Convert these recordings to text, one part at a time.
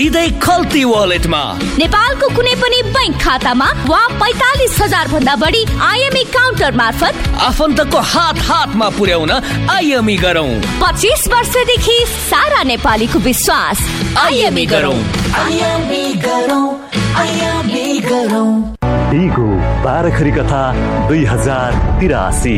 सिधै खल्ती वालेटमा नेपालको कुनै पनि बैंक खातामा वा 45,000 भन्दा बढी आईएमई काउन्टर मार्फत आफन्तको हातमा पुर्याउन आईएमई गरौँ। 25 वर्षदेखि सारा नेपालीको विश्वास। आईएमई गरौँ। टिगो बाराखरी कथा 2083।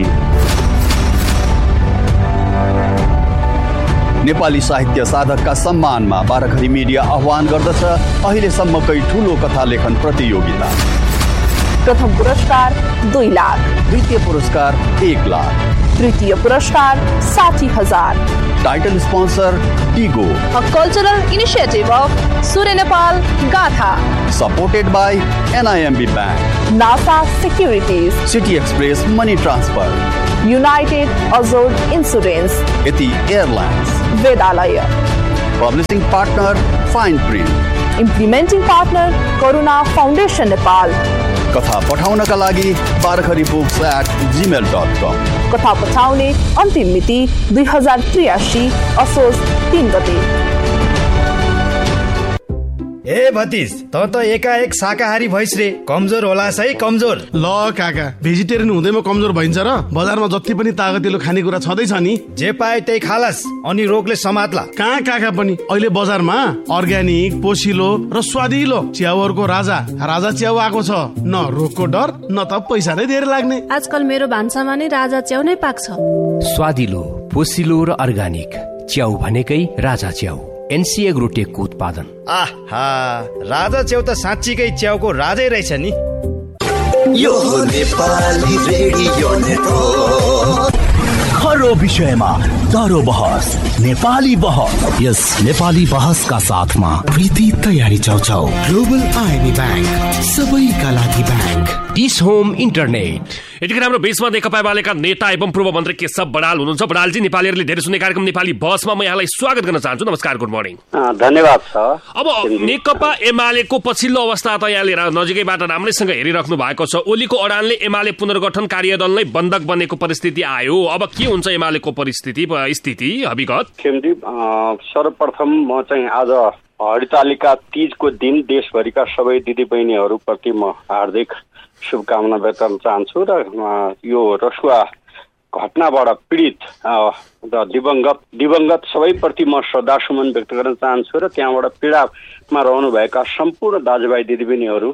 नेपाली साहित्य साधकका सम्मानमा बाराखरी मिडिया आह्वान गर्दछ अहिलेसम्मकै ठूलो कथा लेखन प्रतियोगिता। प्रथम पुरस्कार 2 लाख, द्वितीय पुरस्कार 1 लाख, तृतीय पुरस्कार 60,000। Title sponsor Tigor, a cultural initiative of सूर्य नेपाल गाथा, supported by NIMB bank, NASA securities, city express money transfer, United अजोड insurance, यति airlines, वेदालय। Publishing partner fine print, implementing partner करुणा फाउन्डेसन नेपाल। कथा पठाउनका लागि barakharibooks@gmail.com। कथा पठाउने अन्तिम मिति 2083 असोज 3 गते। ए भतिज त एकाएक शाकाहारी भइस रे, कमजोर होलास है कमजोर। ल काका, भेजिटेरियन हुँदैमा कमजोर भइन्छ र? बजारमा जति पनि तागतिलो खानेकुरा छँदैछ नि, जे पाए त्यही खालास अनि रोगले समात्ला। कहाँ काका पनि अहिले बजारमा अर्ग्यानिक, पोसिलो र स्वादिलो च्याउहरूको राजा च्याउ आएको छ। न रोगको डर न त पैसा नै धेरै लाग्ने। आजकल मेरो भान्सामा नै राजा च्याउ नै पाक्छ। स्वादिलो, पोसिलो र अर्ग्यानिक च्याउ भनेकै राजा च्याउ। NC एग्रोटेकको उत्पादन। आहा, राजा च्याउ त साँच्चीकै च्याउको राजै रहेछ नि। यो नेपाली रेडियो नेटवर्क। हर विषयमा दरो बहस, नेपाली बहस। यस नेपाली बहसका साथमा प्रीति तयारी चाउचाउ, ग्लोबल आईएमई बैंक, सबैका लागि बैंक, डिस होम इन्टरनेट। यतिखेर हाम्रो बीचमा नेकपा एमालेका नेता एवं पूर्व मन्त्री केशव बडाल हुनुहुन्छ। बडालजी, नेपालीहरूले धेरै सुन्ने कार्यक्रम नेपाली बहसमा म यहाँलाई स्वागत गर्न चाहन्छु। नमस्कार, गुड मर्निङ। धन्यवाद छ। अब नेकपा एमालेको पछिल्लो अवस्था त यहाँले नजिकैबाट राम्रैसँग हेरिराख्नु भएको छ। ओलीको अडानले एमाले पुनर्गठन कार्यदललाई बन्धक बनेको परिस्थिति आयो। अब के हुन्छ एमालेको स्थिति हविगत? सर्वप्रथम म चाहिँ आज हरितालिका तीजको दिन देशभरिका सबै दिदीबहिनीहरूप्रति म हार्दिक शुभकामना व्यक्त गर्न चाहन्छु र यो रसुवा घटनाबाट पीडित दिवंगत सबैप्रति म श्रद्धासुमन व्यक्त गर्न चाहन्छु र त्यहाँबाट पीडामा रहनुभएका सम्पूर्ण दाजुभाइ दिदीबहिनीहरू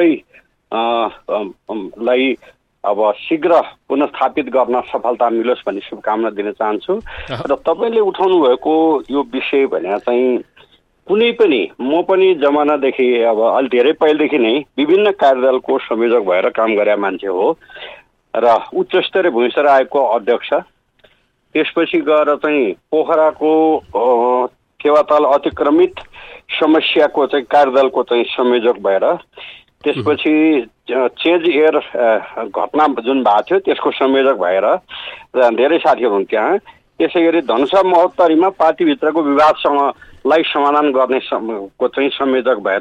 सबैलाई अब शीघ्र पुनर्स्थापित गर्न सफलता मिलोस् भन्ने शुभकामना दिन चाहन्छु। र तपाईँले उठाउनु भएको यो विषय भने चाहिँ कुनै पनि म पनि जमानादेखि अब अलि धेरै पहिलेदेखि नै विभिन्न कार्यदलको संयोजक भएर काम गरे मान्छे हो र उच्च स्तरीय भूमिस्तर आयोगको अध्यक्ष, त्यसपछि गएर चाहिँ पोखराको केवाताल अतिक्रमित समस्याको चाहिँ कार्यदलको चाहिँ संयोजक भएर, त्यसपछि चेन्ज एयर घटना जुन भएको थियो त्यसको संयोजक भएर धेरै साथीहरू हुन्थ्यो। त्यसै गरी धनुषा महोत्तरीमा पार्टीभित्रको विवादसँगलाई समाधान गर्ने को चाहिँ संयोजक भएर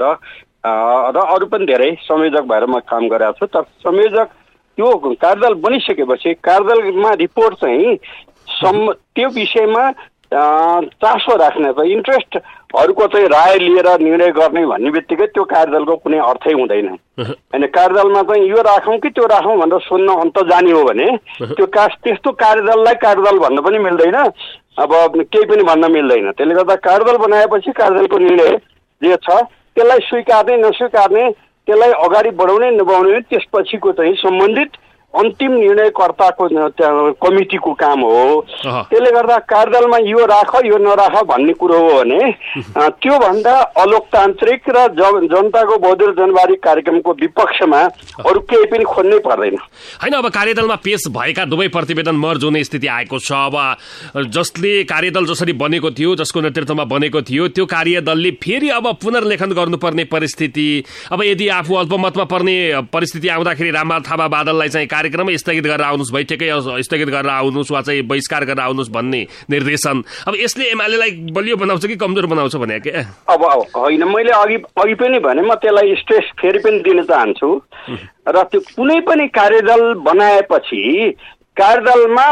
र अरू पनि धेरै संयोजक भएर म काम गरेको छु। तर संयोजक त्यो कार्यदल बनिसकेपछि कार्यदलमा रिपोर्ट चाहिँ त्यो विषयमा चासो राख्ने इन्ट्रेस्टहरूको चाहिँ राय लिएर निर्णय गर्ने भन्ने बित्तिकै त्यो कार्यदलको कुनै अर्थै हुँदैन। होइन, कार्यदलमा चाहिँ यो राखौँ कि त्यो राखौँ भनेर सोध्न अन्त जाने हो भने त्यो त्यस्तो कार्यदललाई कार्यदल भन्न पनि मिल्दैन, अब केही पनि भन्न मिल्दैन। त्यसले गर्दा कार्यदल बनाएपछि कार्यदलको निर्णय जे छ त्यसलाई स्वीकार्ने नस्वीकार्ने, त्यसलाई अगाडि बढाउने नबढाउने त्यसपछिको चाहिँ सम्बन्धित अन्तिम निर्णयकर्ताको कमिटीको काम हो। त्यसले गर्दा कार्यदलमा यो राख यो नराख भन्ने कुरो हो भने त्योभन्दा अलोकतान्त्रिक र जनताको बहुदल जनवादी कार्यक्रमको विपक्षमा अरू केही पनि खोज्नै पर्दैन। होइन, अब कार्यदलमा पेश भएका दुवै प्रतिवेदन मर्ज हुने स्थिति आएको छ। अब जसले कार्यदल जसरी बनेको थियो, जसको नेतृत्वमा बनेको थियो, त्यो कार्यदलले फेरि अब पुनर्लेखन गर्नुपर्ने परिस्थिति, अब यदि आफू अल्पमतमा पर्ने परिस्थिति आउँदाखेरि रामबाल थापा बादललाई चाहिँ कार्यक्रमै स्थगित गरेर आउनुहोस्, बैठकै स्थगित गरेर आउनुहोस् वा चाहिँ बहिष्कार गरेर आउनुहोस् भन्ने निर्देशन, अब यसले एमालेलाई बलियो बनाउँछ कि कमजोर बनाउँछ भने के? अब होइन, मैले अघि पनि भने म त्यसलाई स्ट्रेस फेरि पनि दिन चाहन्छु र त्यो कुनै पनि कार्यदल बनाएपछि कार्यदलमा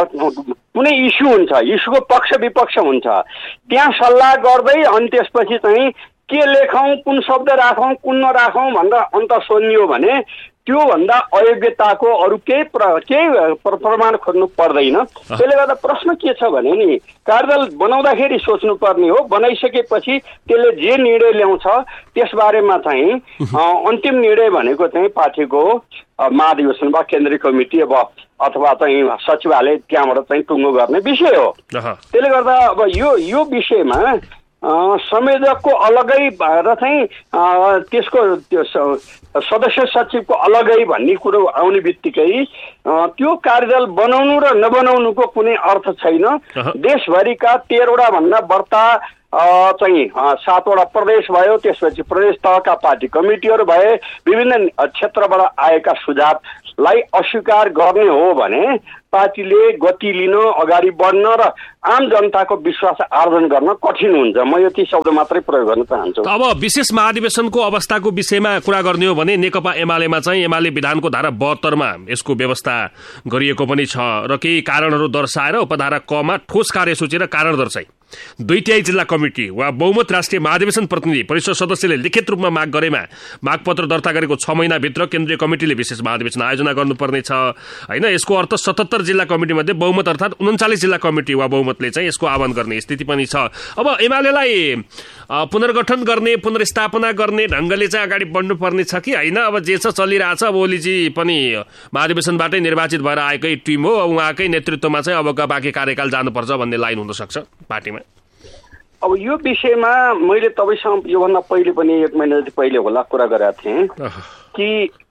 कुनै इस्यु हुन्छ, इस्युको पक्ष विपक्ष हुन्छ, त्यहाँ सल्लाह गर्दै अनि त्यसपछि चाहिँ के लेखौँ, कुन शब्द राखौँ, कुन नराखौँ भनेर अन्त सोधियो भने त्योभन्दा अयोग्यताको अरू केही प्रमाण खोज्नु पर्दैन। त्यसले गर्दा प्रश्न के छ भने नि कार्यदल बनाउँदाखेरि सोच्नुपर्ने हो, बनाइसकेपछि त्यसले जे निर्णय ल्याउँछ त्यसबारेमा चाहिँ अन्तिम निर्णय भनेको चाहिँ पार्टीको महाधिवेशन वा केन्द्रीय कमिटी अथवा चाहिँ सचिवालय त्यहाँबाट चाहिँ टुङ्गो गर्ने विषय हो। त्यसले गर्दा अब यो विषयमा संयोजकको अलगै र चाहिँ त्यसको सदस्य सचिवको अलगै भन्ने कुरो आउने बित्तिकै त्यो कार्यदल बनाउनु र नबनाउनुको कुनै अर्थ छैन। देशभरिका 13वटा भन्दा बढ्ता चाहिँ 7वटा प्रदेश भयो, त्यसपछि प्रदेश तहका पार्टी कमिटीहरू भए, विभिन्न क्षेत्रबाट आएका सुझावलाई अस्वीकार गर्ने हो भने पार्टीले गति लिन, अगाडि बढ्न र आम जनताको विश्वास आर्जन गर्न कठिन हुन्छ। म यति शब्द मात्रै प्रयोग गर्न चाहन्छु। अब विशेष महाधिवेशनको अवस्थाको विषयमा कुरा गर्ने हो भने नेकपा एमालेमा चाहिँ एमाले विधानको धारा 72मा यसको व्यवस्था गरिएको पनि छ र केही कारणहरू दर्शाएर उपधारा क मा ठोस कार्यसूची र कारण दर्शाई 2/3 जिल्ला कमिटी वा बहुमत राष्ट्रिय महाधिवेशन प्रतिनिधि परिषद सदस्यले लिखित रूपमा माग गरेमा मागपत्र दर्ता गरेको 6 महिनाभित्र केन्द्रीय कमिटीले विशेष महाधिवेशन आयोजना गर्नुपर्ने छ हैन। यसको अर्थ 77 जिल्ला कमिटी मध्ये बहुमत अर्थात 39 जिल्ला कमिटी वा बहुमतले चाहिँ यसको आह्वान गर्ने स्थिति पनि छ। अब एमालेलाई पुनर्गठन गर्ने, पुनर्स्थापना गर्ने ढंगले चाहिँ अगाडि बढ्नुपर्ने छ कि हैन? अब जे छ चलिरहेछ। अब ओलीजी पनि महाधिवेशनबाटै निर्वाचित भएर आएकै टिम हो, उहाँकै नेतृत्वमा चाहिँ अबका बाँकी कार्यकाल जानुपर्छ भन्ने लाइन हुन सक्छ पार्टीमा। अब यो विषयमा मैले तपाईसँग योभन्दा पहिले पनि 1 महिना जति पहिले होला कुरा गरेका थिएँ कि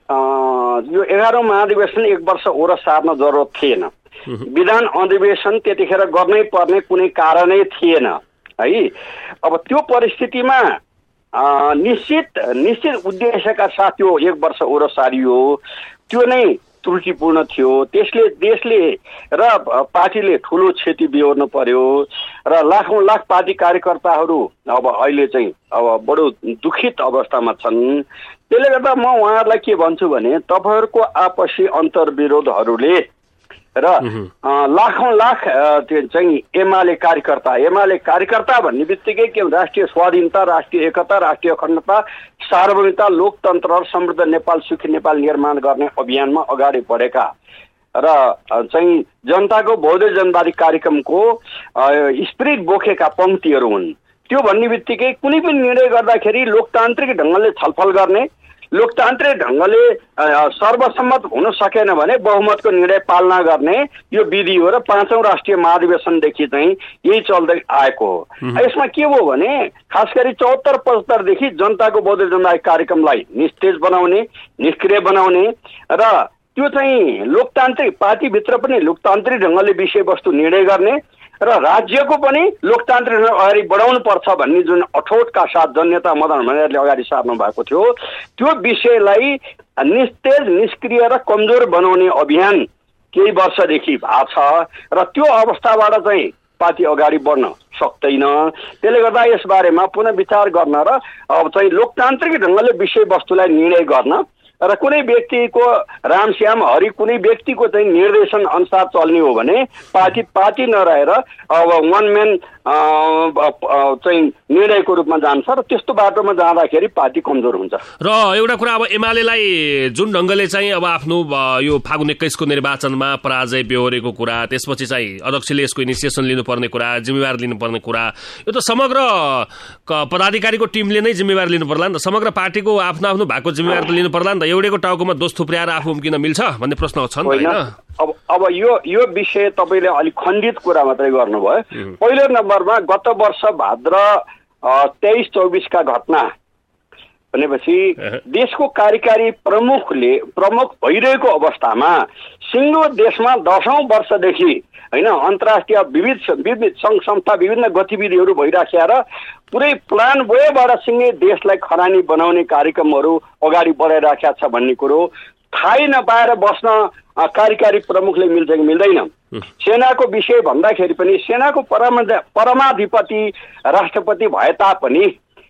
यो 11औं महाधिवेशन 1 वर्ष ओर सार्न जरुरत थिएन। विधान अधिवेशन त्यतिखेर गर्नै पर्ने कुनै कारणै थिएन है। अब त्यो परिस्थितिमा निश्चित उद्देश्यका साथ यो 1 वर्ष ओर सारियो, त्यो नै त्रुटिपूर्ण थियो। त्यसले देशले र पार्टीले ठुलो क्षति बिहोर्नु पर्यो र लाखौं लाख पार्टी कार्यकर्ताहरू अब अहिले चाहिँ अब बडो दुखित अवस्थामा छन्। त्यसले गर्दा म उहाँहरूलाई के भन्छु भने तपाईहरुको आपसी अन्तर्विरोधहरूले र लाखौं लाख चाहिँ एमाले कार्यकर्ता भन्ने बित्तिकै के राष्ट्रिय स्वाधीनता, राष्ट्रिय एकता, राष्ट्रिय अखण्डता, सार्वभौमिकता, लोकतन्त्र र समृद्ध नेपाल, सुखी नेपाल निर्माण गर्ने अभियानमा अगाडि बढेका र चाहिँ जनताको बहुदय जनवादी कार्यक्रमको स्पिरिट बोकेका पंक्तिहरू हुन्। त्यो भन्ने बित्तिकै कुनै पनि निर्णय गर्दाखेरि लोकतान्त्रिक ढंगले छलफल गर्ने, लोकतान्त्रिक ढंगले सर्वसम्मत हुन सकेन भने बहुमतको निर्णय पालना गर्ने यो विधि हो र 5औं राष्ट्रिय महाधिवेशनदेखि चाहिँ यही चल्दै आएको हो। यसमा के हो भने खास गरी 74-75 देखि जनताको बहुदय जनवादी कार्यक्रमलाई निस्तेज बनाउने, निष्क्रिय बनाउने र त्यो चाहिँ लोकतान्त्रिक पार्टीभित्र पनि लोकतान्त्रिक ढंगले विषयवस्तु निर्णय गर्ने र राज्यको पनि लोकतान्त्रिक अगाडि बढाउनु पर्छ भन्ने जुन अठोटका साथ जननेता मदन भण्डारीले अगाडि सार्नु भएको थियो, त्यो विषयलाई निस्तेज, निष्क्रिय र कमजोर बनाउने अभियान केही वर्षदेखि भएको छ र त्यो अवस्थाबाट चाहिँ पार्टी अगाडि बढ्न सक्दैन। त्यसले गर्दा यसबारेमा पुनः विचार गर्न र अब चाहिँ लोकतान्त्रिक ढंगले विषयवस्तुलाई निर्णय गर्न र कुनै व्यक्तिको रामश्याम हरि कुनै व्यक्तिको चाहिँ निर्देशन अनुसार चल्ने हो भने पार्टी नरहेर अब वन म्यान चाहिँ निर्णयको रूपमा जान्छ र त्यस्तो बाटोमा जाँदाखेरि पार्टी कमजोर हुन्छ। र एउटा कुरा अब एमालेलाई जुन ढंगले चाहिँ अब आफ्नो यो फागुन 21 को निर्वाचनमा पराजय बेहोरेको कुरा, त्यसपछि चाहिँ अध्यक्षले यसको इनिसिएसन लिनुपर्ने कुरा, जिम्मेवार लिनुपर्ने कुरा, यो त समग्र पदाधिकारीको टिमले नै जिम्मेवार लिनु पर्ला नि त। समग्र पार्टीको आफ्नो आफ्नो भएको जिम्मेवार त लिनु पर्ला नि त। एउटैको टाउकोमा दोष थुप्र्याएर आफू उम्किन मिल्छ भन्ने प्रश्न छ नि हैन? अब यो विषय तपाईले अलि खण्डित कुरा मात्रै गर्नुभयो। पहिलो नम्बरमा गत वर्ष भाद्र 23-24 का घटना भनेपछि देशको कार्यकारी प्रमुख भइरहेको अवस्थामा सिङ्गो देशमा 10औं वर्षदेखि हैन अन्तर्राष्ट्रिय विविध संघ संस्था विभिन्न गतिविधिहरू भइराखेका र पुरै प्लान वेबाट सिङ्गै देशलाई खरानी बनाउने कार्यक्रमहरू अगाडि बढाइराखेका छ भन्ने कुरो थाहै नपाएर बस्न कार्यकारी प्रमुखले मिल्छ कि मिल्दैन। सेनाको विषय भन्दाखेरि पनि सेनाको परमाधिपति राष्ट्रपति भए तापनि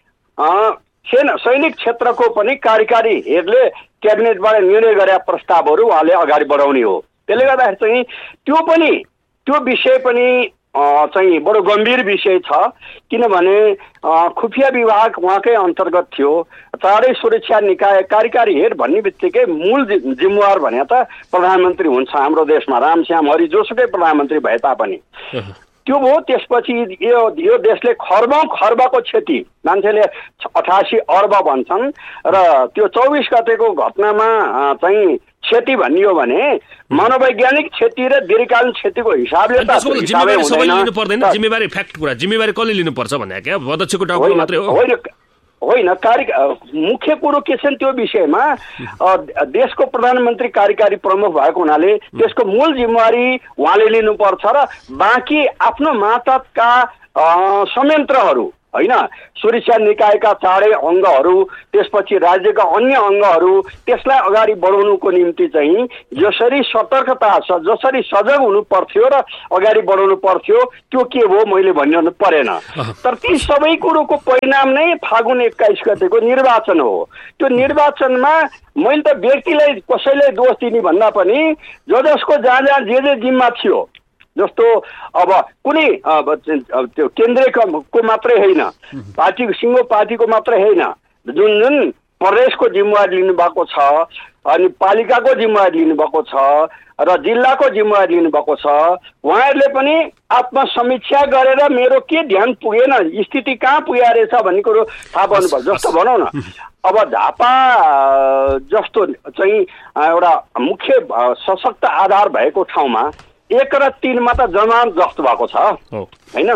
सैनिक क्षेत्रको पनि कार्यकारी हेडले क्याबिनेटबाट निर्णय गरेका प्रस्तावहरू उहाँले अगाडि बढाउने हो। त्यसले गर्दाखेरि चाहिँ त्यो विषय पनि चाहिँ बडो गम्भीर विषय छ। किनभने खुफिया विभाग उहाँकै अन्तर्गत थियो। चाँडै सुरक्षा निकाय कार्यकारी हेड भन्ने बित्तिकै मूल जिम्मेवार भने त प्रधानमन्त्री हुन्छ हाम्रो देशमा, रामश्याम हरि जोसुकै प्रधानमन्त्री भए तापनि त्यो भयो। त्यसपछि यो देशले खर्बको क्षति, मान्छेले 88 अर्ब भन्छन् र त्यो 24 गतेको घटनामा चाहिँ क्षति भनियो भने मनोवैज्ञानिक क्षति र दीर्घकालीन क्षतिको हिसाबले त जिम्मेवारी फ्याक्ट कुरा जिम्मेवारी कसले लिनुपर्छ भन्ने क्या अध्यक्षको टाउको मात्रै हो होइन। मुख्य कुरो के छ त्यो विषयमा देशको प्रधानमन्त्री कार्यकारी प्रमुख भएको हुनाले त्यसको मूल जिम्मेवारी उहाँले लिनुपर्छ र बाँकी आफ्नो मातहतका संयन्त्रहरू होइन, सुरक्षा निकायका चारै अङ्गहरू, त्यसपछि राज्यका अन्य अङ्गहरू, त्यसलाई अगाडि बढाउनुको निम्ति चाहिँ जसरी सतर्कता छ, जसरी सजग हुनु पर्थ्यो र अगाडि बढाउनु पर्थ्यो त्यो के हो मैले भनिरहनु परेन। तर ती सबै कुरोको परिणाम नै फागुन 21 गतेको निर्वाचन हो। त्यो निर्वाचनमा मैले त व्यक्तिलाई कसैलाई दोष दिने भन्दा पनि जसको जहाँ जे जिम्मा थियो, जस्तो अब कुनै त्यो केन्द्रीयको मात्रै होइन, पार्टीको सिङ्गो पार्टीको मात्रै होइन, जुन प्रदेशको जिम्मेवारी लिनुभएको छ, अनि पालिकाको जिम्मेवारी लिनुभएको छ र जिल्लाको जिम्मेवारी लिनुभएको छ, उहाँहरूले पनि आत्मसमीक्षा गरेर मेरो के ध्यान पुगेन, स्थिति कहाँ पुगेको रहेछ भन्ने कुरो थाहा पाउनुपर्छ। जस्तो भनौँ न, अब झापा जस्तो चाहिँ एउटा मुख्य सशक्त आधार भएको ठाउँमा 1 र 3 मा त जमानत जस्तो भएको छ होइन।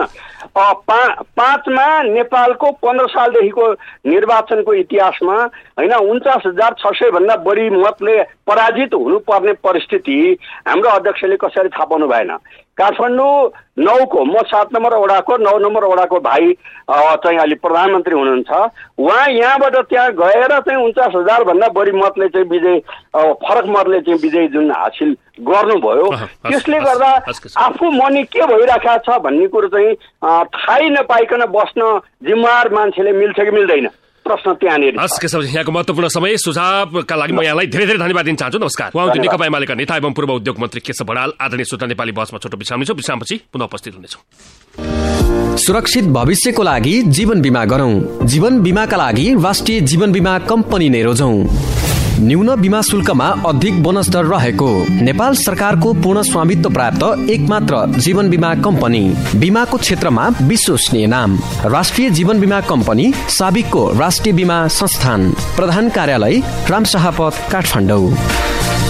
5 मा नेपालको 15 सालदेखिको निर्वाचनको इतिहासमा होइन 49,600 भन्दा बढी मतले पराजित हुनुपर्ने परिस्थिति हाम्रो अध्यक्षले कसरी थाहा पाउनु भएन। काठमाडौँ 9 को म 7 नम्बर वडाको 9 नम्बर वडाको भाइ चाहिँ अहिले प्रधानमन्त्री हुनुहुन्छ, उहाँ यहाँबाट त्यहाँ गएर चाहिँ 49,000 भन्दा बढी मतले चाहिँ विजय, फरक मतले चाहिँ विजय जुन हासिल गर्नुभयो, त्यसले गर्दा आफू मनी के भइरहेको छ भन्ने कुरो चाहिँ थाहै नपाइकन बस्न जिम्मेवार मान्छेले मिल्छ कि मिल्दैन, प्रश्न त्यहाँनिर। यहाँको महत्त्वपूर्ण समय सुझावका लागि म यहाँलाई धेरै धेरै धन्यवाद दिन चाहन्छु। नमस्कार। उहाँ नेकपा एमालेका नेता एवं पूर्व उद्योग मन्त्री केशव बडाल। आदरणीय श्रोता, नेपाली बसमा छोटो विश्राम लिन्छौँ, विश्रामपछि पुनः उपस्थित हुनेछौँ। सुरक्षित भविष्यको लागि जीवन बीमा गरौं। जीवन बीमाका लागि राष्ट्रिय जीवन बीमा कम्पनी नै रोजौं। न्यून बीमा शुल्कमा अधिक बोनस दर रहेको नेपाल सरकारको पूर्ण स्वामित्व प्राप्त एकमात्र जीवन बीमा कम्पनी, बीमाको क्षेत्रमा विश्वसनीय नाम राष्ट्रिय जीवन बीमा कम्पनी, साबिकको राष्ट्रिय बीमा संस्थान, प्रधान कार्यालय रामशाहपथ, काठमाडौँ।